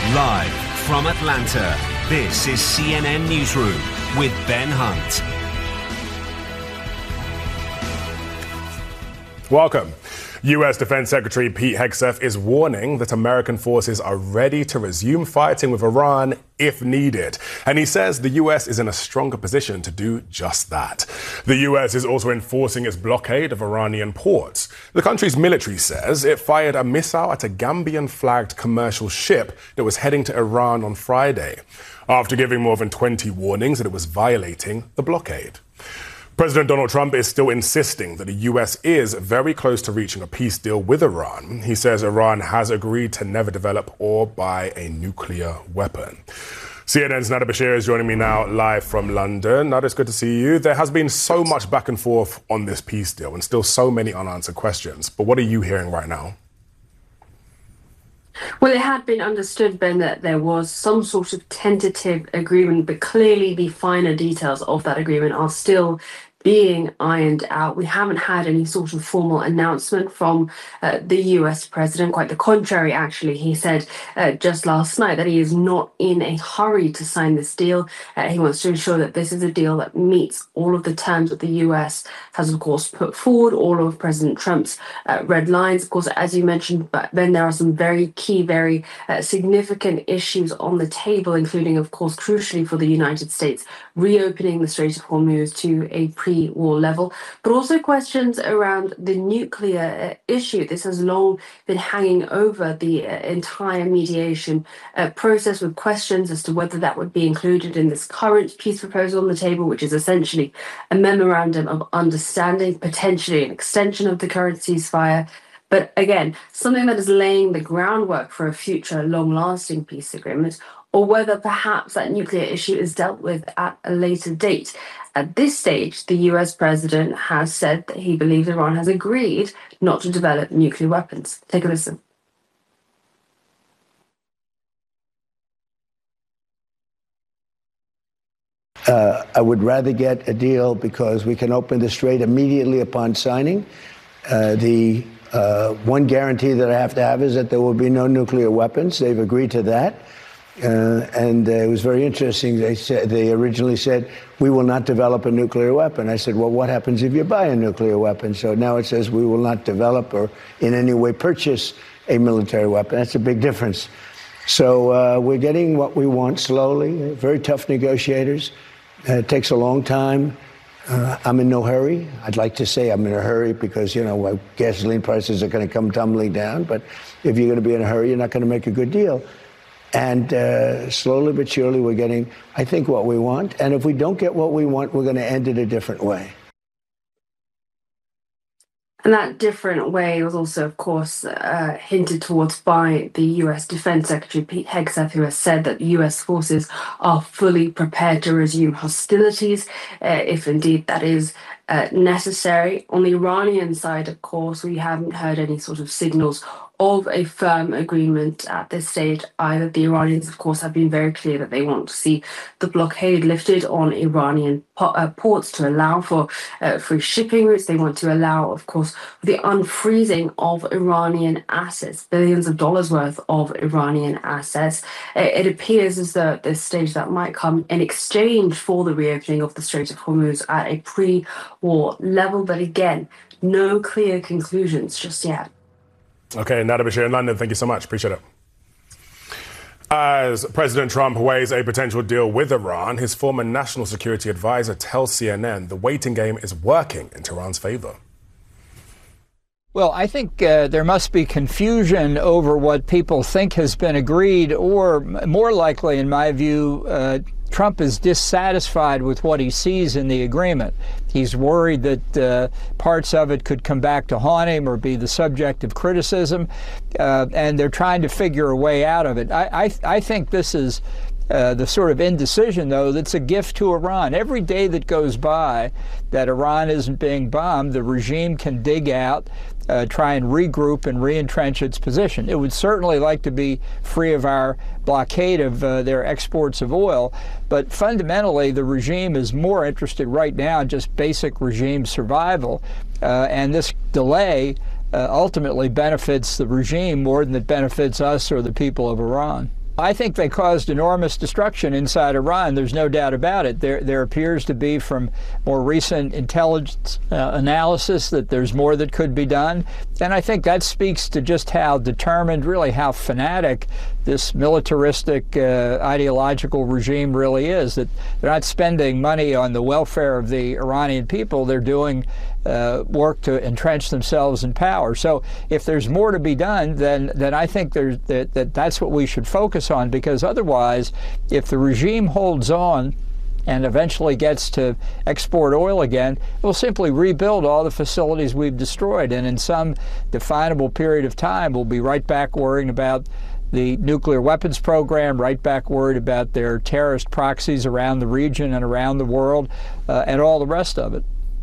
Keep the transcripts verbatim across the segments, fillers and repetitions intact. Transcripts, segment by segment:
Live from Atlanta, this is C N N Newsroom with Ben Hunt. Welcome. U S Defense Secretary Pete Hegseth is warning that American forces are ready to resume fighting with Iran if needed. And he says the U S is in a stronger position to do just that. The U S is also enforcing its blockade of Iranian ports. The country's military says it fired a missile at a Gambian-flagged commercial ship that was heading to Iran on Friday, after giving more than twenty warnings that it was violating the blockade. President Donald Trump is still insisting that the U S is very close to reaching a peace deal with Iran. He says Iran has agreed to never develop or buy a nuclear weapon. C N N's Nada Bashir is joining me now live from London. Nada, it's good to see you. There has been so much back and forth on this peace deal and still so many unanswered questions. But what are you hearing right now? Well, it had been understood, Ben, that there was some sort of tentative agreement, but clearly the finer details of that agreement are still being ironed out. We haven't had any sort of formal announcement from uh, the U S president. Quite the contrary, actually. He said uh, just last night that he is not in a hurry to sign this deal. Uh, he wants to ensure that this is a deal that meets all of the terms that the U S has, of course, put forward, all of President Trump's uh, red lines. Of course, as you mentioned, but then there are some very key, very uh, significant issues on the table, including, of course, crucially for the United States, reopening the Strait of Hormuz to a pre-war level, but also questions around the nuclear uh, issue. This has long been hanging over the uh, entire mediation uh, process, with questions as to whether that would be included in this current peace proposal on the table, which is essentially a memorandum of understanding, potentially an extension of the current ceasefire. But again, something that is laying the groundwork for a future long-lasting peace agreement, or whether perhaps that nuclear issue is dealt with at a later date. At this stage, the U S president has said that he believes Iran has agreed not to develop nuclear weapons. Take a listen. Uh, I would rather get a deal because we can open the strait immediately upon signing. Uh, the uh, one guarantee that I have to have is that there will be no nuclear weapons. They've agreed to that. Uh, and uh, it was very interesting. They said, they originally said, we will not develop a nuclear weapon. I said, well, what happens if you buy a nuclear weapon? So now it says we will not develop or in any way purchase a military weapon. That's a big difference. So uh, we're getting what we want slowly. Very tough negotiators. Uh, it takes a long time. Uh, I'm in no hurry. I'd like to say I'm in a hurry because, you know, gasoline prices are going to come tumbling down. But if you're going to be in a hurry, you're not going to make a good deal. And uh, slowly but surely, we're getting, I think, what we want. And if we don't get what we want, we're going to end it a different way. And that different way was also, of course, uh, hinted towards by the U S Defense Secretary Pete Hegseth, who has said that U S forces are fully prepared to resume hostilities, uh, if indeed that is uh, necessary. On the Iranian side, of course, we haven't heard any sort of signals of a firm agreement at this stage either. The Iranians, of course, have been very clear that they want to see the blockade lifted on Iranian po- uh, ports to allow for uh, free shipping routes. They want to allow, of course, the unfreezing of Iranian assets, billions of dollars worth of Iranian assets. It, it appears as though at this stage that might come in exchange for the reopening of the Strait of Hormuz at a pre-war level. But again, no clear conclusions just yet. Okay, Nada Bashir in London, thank you so much. Appreciate it. As President Trump weighs a potential deal with Iran, his former national security advisor tells C N N the waiting game is working in Tehran's favor. Well, I think uh, there must be confusion over what people think has been agreed, or more likely, in my view, uh, Trump is dissatisfied with what he sees in the agreement. He's worried that uh, parts of it could come back to haunt him or be the subject of criticism, uh, and they're trying to figure a way out of it. I, I, I think this is uh, the sort of indecision, though, that's a gift to Iran. Every day that goes by that Iran isn't being bombed, the regime can dig out, Uh, try and regroup and re-entrench its position. It would certainly like to be free of our blockade of uh, their exports of oil, but fundamentally the regime is more interested right now in just basic regime survival, uh, and this delay uh, ultimately benefits the regime more than it benefits us or the people of Iran. I think they caused enormous destruction inside Iran. There's no doubt about it. There, there appears to be, from more recent intelligence uh, analysis, that there's more that could be done. And I think that speaks to just how determined, really how fanatic this militaristic uh, ideological regime really is, that they're not spending money on the welfare of the Iranian people. They're doing uh, work to entrench themselves in power. So if there's more to be done, then, then I think there's, that, that that's what we should focus on, because otherwise, if the regime holds on and eventually gets to export oil again, we'll simply rebuild all the facilities we've destroyed. And in some definable period of time, we'll be right back worrying about the nuclear weapons program, right back worried about their terrorist proxies around the region and around the world, uh, and all the rest of it.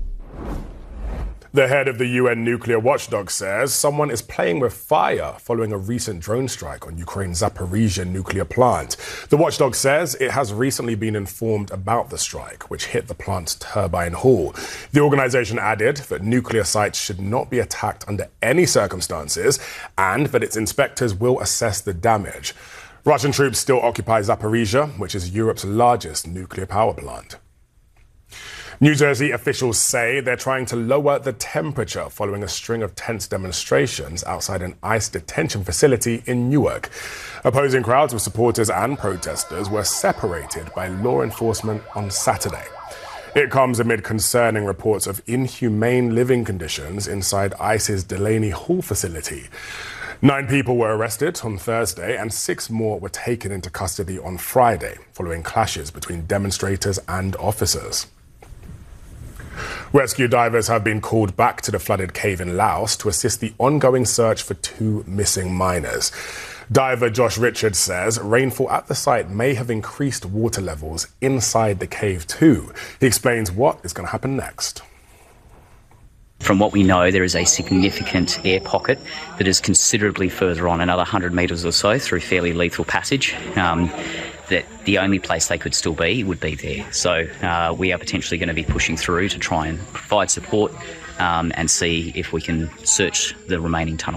The head of the U N nuclear watchdog says someone is playing with fire following a recent drone strike on Ukraine's Zaporizhzhia nuclear plant. The watchdog says it has recently been informed about the strike, which hit the plant's turbine hall. The organization added that nuclear sites should not be attacked under any circumstances, and that its inspectors will assess the damage. Russian troops still occupy Zaporizhzhia, which is Europe's largest nuclear power plant. New Jersey officials say they're trying to lower the temperature following a string of tense demonstrations outside an ICE detention facility in Newark. Opposing crowds of supporters and protesters were separated by law enforcement on Saturday. It comes amid concerning reports of inhumane living conditions inside ICE's Delaney Hall facility. Nine people were arrested on Thursday and six more were taken into custody on Friday following clashes between demonstrators and officers. Rescue divers have been called back to the flooded cave in Laos to assist the ongoing search for two missing miners. Diver Josh Richards says rainfall at the site may have increased water levels inside the cave too. He explains what is going to happen next. From what we know, there is a significant air pocket that is considerably further on, another one hundred metres or so through fairly lethal passage. Um, that the only place they could still be would be there. So uh, we are potentially going to be pushing through to try and provide support um, and see if we can search the remaining tunnel.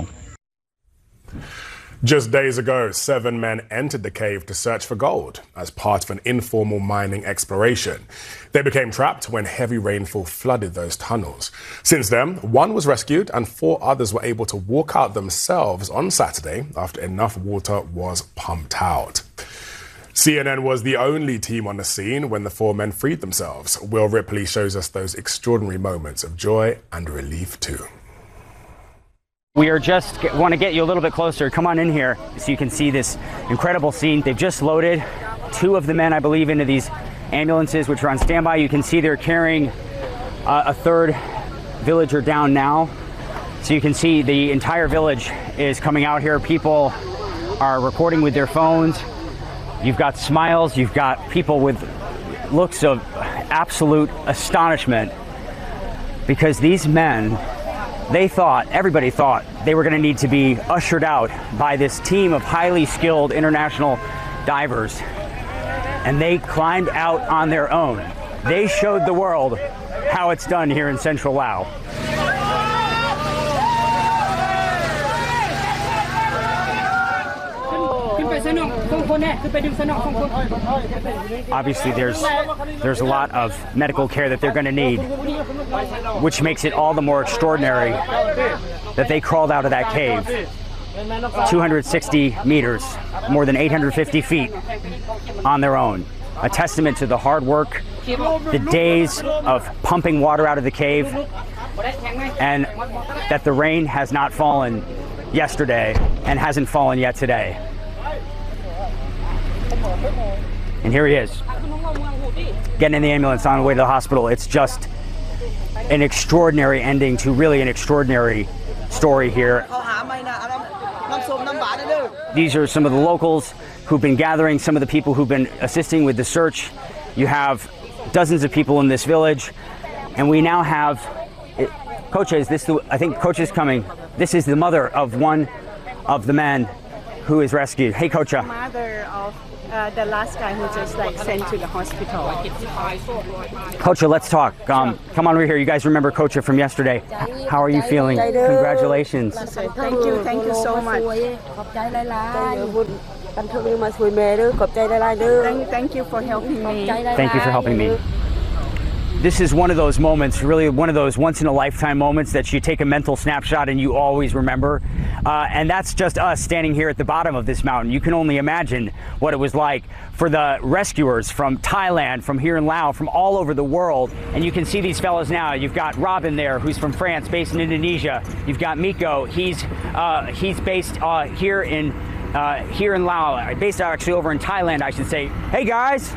Just days ago, seven men entered the cave to search for gold as part of an informal mining exploration. They became trapped when heavy rainfall flooded those tunnels. Since then, one was rescued and four others were able to walk out themselves on Saturday after enough water was pumped out. C N N was the only team on the scene when the four men freed themselves. Will Ripley shows us those extraordinary moments of joy and relief too. We are just want to get you a little bit closer. Come on in here so you can see this incredible scene. They've just loaded two of the men, I believe, into these ambulances, which are on standby. You can see they're carrying uh, a third villager down now. So you can see the entire village is coming out here. People are recording with their phones. You've got smiles, you've got people with looks of absolute astonishment, because these men, they thought, everybody thought, they were going to need to be ushered out by this team of highly skilled international divers. And they climbed out on their own. They showed the world how it's done here in Central Laos. Obviously, there's there's a lot of medical care that they're going to need, which makes it all the more extraordinary that they crawled out of that cave two hundred sixty meters, more than eight hundred fifty feet, on their own. A testament to the hard work, the days of pumping water out of the cave, and that the rain has not fallen yesterday and hasn't fallen yet today. And here he is, getting in the ambulance on the way to the hospital. It's just an extraordinary ending to really an extraordinary story here. These are some of the locals who've been gathering, some of the people who've been assisting with the search. You have dozens of people in this village, and we now have, it, Coach, is this the, I think Coach is coming. This is the mother of one of the men who is rescued. Hey, Kocha. Mother of uh, the last guy who just like sent to the hospital. Kocha, let's talk. Um, come on over here. You guys remember Kocha from yesterday. How are you feeling? Congratulations. Thank you, thank you so much. Thank, thank you for helping me. Thank you for helping me. This is one of those moments, really one of those once-in-a-lifetime moments that you take a mental snapshot and you always remember. Uh, and that's just us standing here at the bottom of this mountain. You can only imagine what it was like for the rescuers from Thailand, from here in Laos, from all over the world. And you can see these fellows now. You've got Robin there, who's from France, based in Indonesia. You've got Miko. He's uh, he's based uh, here in uh, here in Laos, based actually over in Thailand, I should say. Hey guys.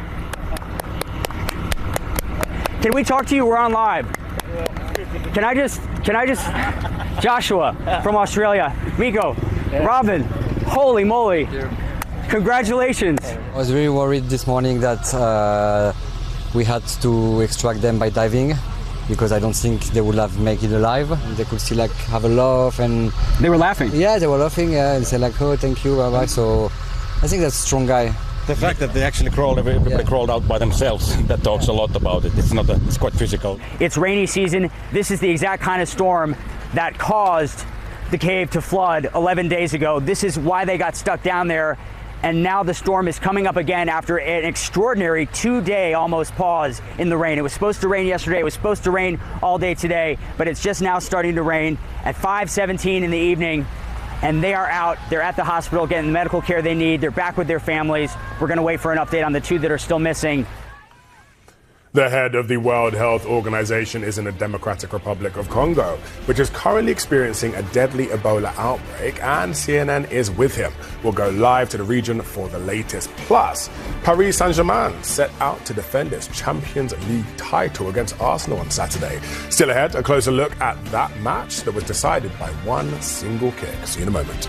Can we talk to you? We're on live. Can I just, can I just, Joshua from Australia, Miko, Robin, holy moly, congratulations. I was very worried this morning that uh, we had to extract them by diving because I don't think they would have made it alive. They could still like have a laugh and... They were laughing? Yeah, they were laughing yeah, and say like, oh, thank you, bye bye. So I think that's a strong guy. The fact that they actually crawled, everybody yeah. crawled out by themselves, that talks a lot about it. It's not a, it's quite physical. It's rainy season. This is the exact kind of storm that caused the cave to flood eleven days ago. This is why they got stuck down there. And now the storm is coming up again after an extraordinary two-day almost pause in the rain. It was supposed to rain yesterday. It was supposed to rain all day today, but it's just now starting to rain at five seventeen in the evening. And they are out, they're at the hospital getting the medical care they need. They're back with their families. We're gonna wait for an update on the two that are still missing. The head of the World Health Organization is in the Democratic Republic of Congo, which is currently experiencing a deadly Ebola outbreak, and C N N is with him. We'll go live to the region for the latest. Plus, Paris Saint-Germain set out to defend its Champions League title against Arsenal on Saturday. Still ahead, a closer look at that match that was decided by one single kick. See you in a moment.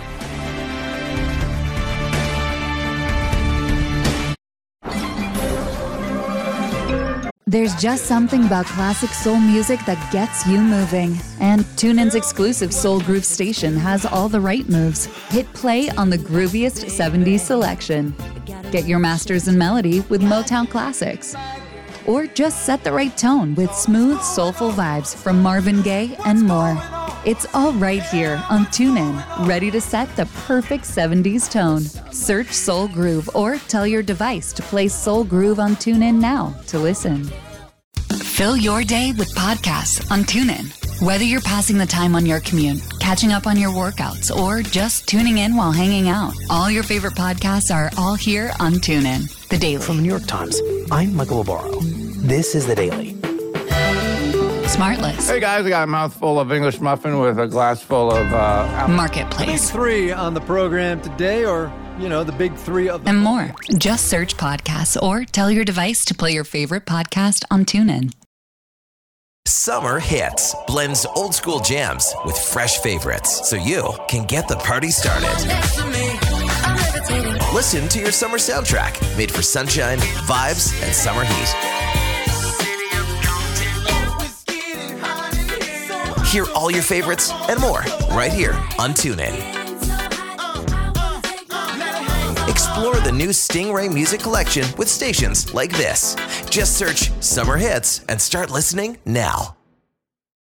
There's just something about classic soul music that gets you moving. And TuneIn's exclusive Soul Groove station has all the right moves. Hit play on the grooviest seventies selection. Get your masters in melody with Motown classics. Or just set the right tone with smooth, soulful vibes from Marvin Gaye and more. It's all right here on TuneIn, ready to set the perfect seventies tone. Search Soul Groove or tell your device to play Soul Groove on TuneIn now to listen. Fill your day with podcasts on TuneIn. Whether you're passing the time on your commute, catching up on your workouts, or just tuning in while hanging out, all your favorite podcasts are all here on TuneIn. The Daily. From the New York Times, I'm Michael Lobaro. This is The Daily. Smartless. Hey guys, I got a mouthful of English muffin with a glass full of uh, Marketplace. The big three on the program today, or, you know, the big three of the... And more. Just search podcasts or tell your device to play your favorite podcast on TuneIn. Summer Hits blends old school jams with fresh favorites so you can get the party started. Listen to your summer soundtrack made for sunshine, vibes, and summer heat. Hear all your favorites and more right here on TuneIn. Explore the new Stingray music collection with stations like this. Just search Summer Hits and start listening now.